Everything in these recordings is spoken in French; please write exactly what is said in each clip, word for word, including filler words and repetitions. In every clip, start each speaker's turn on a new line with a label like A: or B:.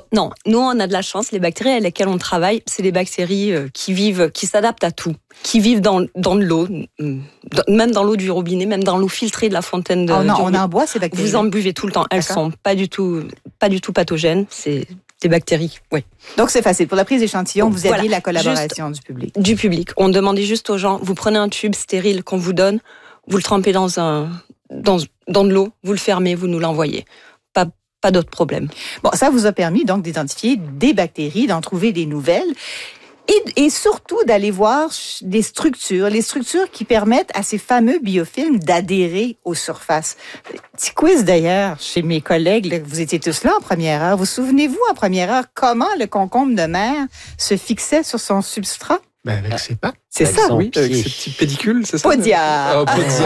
A: Non, nous on a de la chance. Les bactéries avec lesquelles on travaille, c'est des bactéries qui vivent, qui s'adaptent à tout, qui vivent dans, dans de l'eau, même dans l'eau du robinet, même dans l'eau filtrée de la fontaine de.
B: Oh non, on en boit ces bactéries.
A: Vous en buvez tout le temps. Elles D'accord. sont pas du tout, pas du tout pathogènes. C'est des bactéries, oui.
B: Donc c'est facile. Pour la prise d'échantillon, vous
A: voilà.
B: aviez la collaboration juste du public.
A: Du public. On demandait juste aux gens, vous prenez un tube stérile qu'on vous donne, vous le trempez dans un, dans, dans de l'eau, vous le fermez, vous nous l'envoyez. Pas, pas d'autres problèmes.
B: Bon, ça vous a permis donc d'identifier des bactéries, d'en trouver des nouvelles. Et, et surtout d'aller voir des structures, les structures qui permettent à ces fameux biofilms d'adhérer aux surfaces. Petit quiz d'ailleurs chez mes collègues, là, vous étiez tous là en première heure. Vous souvenez-vous en première heure comment le concombre de mer se fixait sur son substrat?
C: Ben avec ses pattes.
B: C'est ça,
C: oui, avec ses petits pédicules, c'est ça?
B: Podia!
C: Oh,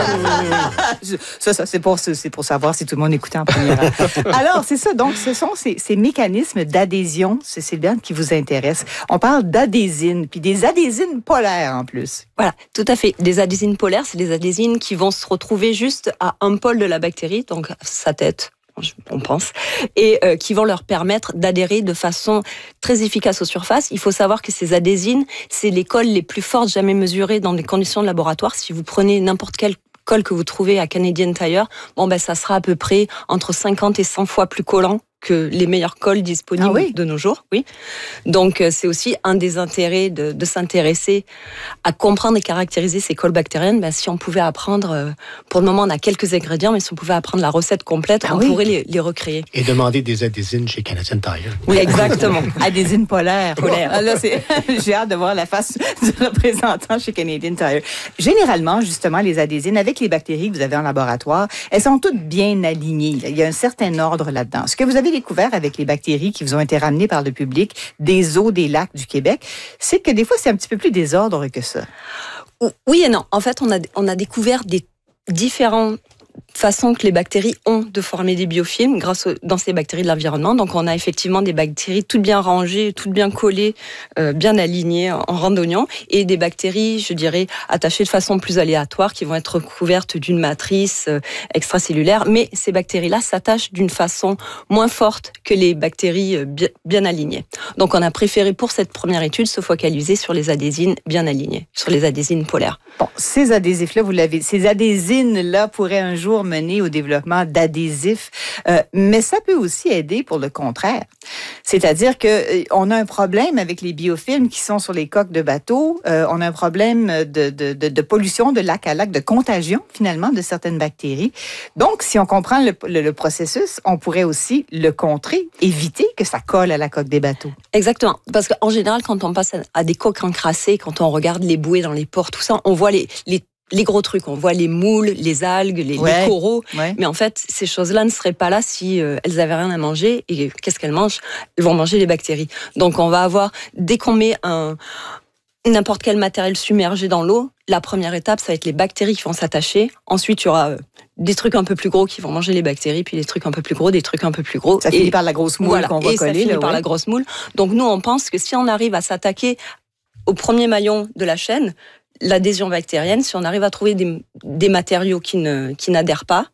C: podia.
B: ça, ça c'est, pour, c'est pour savoir si tout le monde écoutait en première heure. Alors, c'est ça. Donc, ce sont ces, ces mécanismes d'adhésion, c'est Sylviane qui vous intéresse. On parle d'adhésine, puis des adhésines polaires en plus.
A: Voilà, tout à fait. Des adhésines polaires, c'est des adhésines qui vont se retrouver juste à un pôle de la bactérie, donc sa tête, on pense, et euh, qui vont leur permettre d'adhérer de façon très efficace aux surfaces. Il faut savoir que ces adhésines, c'est les colles les plus fortes jamais mesurées dans des conditions de laboratoire. Si vous prenez n'importe quelle colle que vous trouvez à Canadian Tire, bon ben ça sera à peu près entre cinquante et cent fois plus collant que les meilleures colles disponibles ah oui. de nos jours. Oui. Donc, c'est aussi un des intérêts de, de s'intéresser à comprendre et caractériser ces colles bactériennes. Ben, si on pouvait apprendre, pour le moment, on a quelques ingrédients, mais si on pouvait apprendre la recette complète, ah on oui. pourrait les, les recréer.
C: Et demander des adhésines chez Canadian Tire.
A: Oui, exactement.
B: Adhésines polaires. Polaires. Ah, là, c'est... J'ai hâte de voir la face du représentant chez Canadian Tire. Généralement, justement, les adhésines, avec les bactéries que vous avez en laboratoire, elles sont toutes bien alignées. Il y a un certain ordre là-dedans. Ce que vous avez découvert avec les bactéries qui vous ont été ramenées par le public des eaux des lacs du Québec, c'est que des fois, c'est un petit peu plus désordre que ça.
A: Oui et non. En fait, on a, on a découvert des différents façon que les bactéries ont de former des biofilms grâce aux, dans ces bactéries de l'environnement. Donc, on a effectivement des bactéries toutes bien rangées, toutes bien collées, euh, bien alignées en rang d'oignon, et des bactéries, je dirais, attachées de façon plus aléatoire, qui vont être recouvertes d'une matrice euh, extracellulaire. Mais ces bactéries-là s'attachent d'une façon moins forte que les bactéries euh, bien, bien alignées. Donc, on a préféré pour cette première étude se focaliser sur les adhésines bien alignées, sur les adhésines polaires.
B: Bon, ces adhésifs-là, vous l'avez, ces adhésines-là pourraient un jour mener au développement d'adhésifs, euh, mais ça peut aussi aider pour le contraire. C'est-à-dire que euh, on a un problème avec les biofilms qui sont sur les coques de bateaux, euh, on a un problème de, de, de, de pollution de lac à lac, de contagion finalement de certaines bactéries. Donc, si on comprend le, le, le processus, on pourrait aussi le contrer, éviter que ça colle à la coque des bateaux.
A: Exactement, parce qu'en général, quand on passe à des coques encrassées, quand on regarde les bouées dans les ports, tout ça, on voit les, les les gros trucs, on voit les moules, les algues, les, ouais, les coraux, ouais. Mais en fait, ces choses-là ne seraient pas là si euh, elles avaient rien à manger. Et qu'est-ce qu'elles mangent? Elles vont manger les bactéries. Donc, on va avoir, dès qu'on met un, n'importe quel matériel submergé dans l'eau, la première étape, ça va être les bactéries qui vont s'attacher. Ensuite, il y aura euh, des trucs un peu plus gros qui vont manger les bactéries, puis des trucs un peu plus gros, des trucs un peu plus gros.
B: Ça et, finit par la grosse moule voilà, qu'on va
A: et
B: coller.
A: ça finit
B: là,
A: par
B: ouais.
A: la grosse moule. Donc, nous, on pense que si on arrive à s'attaquer au premier maillon de la chaîne, l'adhésion bactérienne, si on arrive à trouver des, des matériaux qui, ne, qui n'adhèrent pas,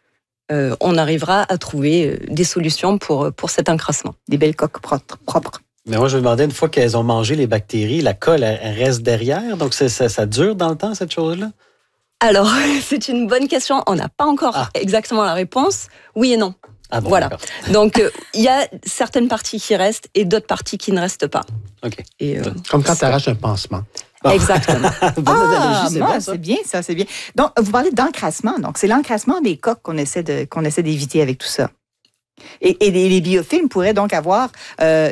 A: euh, on arrivera à trouver des solutions pour, pour cet encrassement.
B: Des belles coques propres.
D: Mais moi, je me demandais, une fois qu'elles ont mangé les bactéries, la colle, elle, elle reste derrière? Donc, ça, ça, ça dure dans le temps, cette chose-là?
A: Alors, c'est une bonne question. On n'a pas encore ah. exactement la réponse. Oui et non.
D: Ah bon,
A: voilà. Donc, il euh, y a certaines parties qui restent et d'autres parties qui ne restent pas.
D: OK.
A: Et, euh,
C: Comme quand tu arraches un pansement.
A: Bon. Exactement.
B: Bonne ah, c'est, bon, ça. c'est bien, ça, c'est bien. Donc, vous parlez d'encrassement. Donc, c'est l'encrassement des coques qu'on essaie, de, qu'on essaie d'éviter avec tout ça. Et, et les, les biofilms pourraient donc avoir... Euh,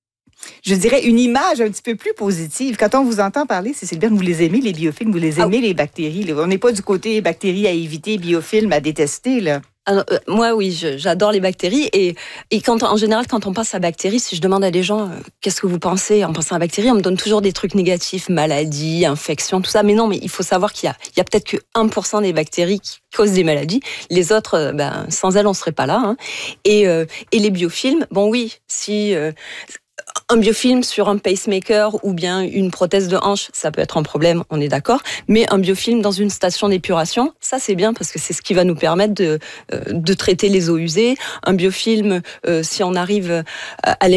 B: je dirais une image un petit peu plus positive. Quand on vous entend parler, c'est Sylviane, vous les aimez, les biofilms, vous les aimez, ah. les bactéries. On n'est pas du côté bactéries à éviter, biofilms à détester, là.
A: Alors, euh, moi, oui, je, j'adore les bactéries. Et, et quand, en général, quand on pense à bactéries, si je demande à des gens euh, qu'est-ce que vous pensez en pensant à bactéries, on me donne toujours des trucs négatifs, maladies, infections, tout ça. Mais non, mais il faut savoir qu'il y a, il y a peut-être que un pour cent des bactéries qui causent des maladies. Les autres, euh, ben, sans elles, on serait pas là. Hein. Et, euh, et les biofilms, bon, oui, si... Euh, un biofilm sur un pacemaker ou bien une prothèse de hanche, ça peut être un problème, on est d'accord. Mais un biofilm dans une station d'épuration, ça c'est bien parce que c'est ce qui va nous permettre de, de traiter les eaux usées. Un biofilm, euh, si on arrive à les